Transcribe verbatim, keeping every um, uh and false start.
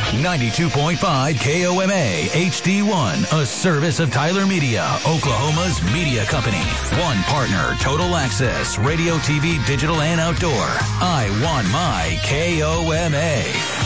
ninety-two point five K O M A H D one, a service of Tyler Media, Oklahoma's media company. One partner, Total Access, radio, T V, digital, and outdoor. I want my K O M A.